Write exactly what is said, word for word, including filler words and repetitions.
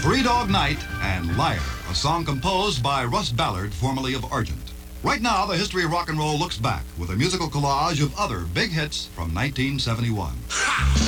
Three Dog Night and Liar, a song composed by Russ Ballard, formerly of Argent. Right now, the history of rock and roll looks back with a musical collage of other big hits from nineteen seventy-one.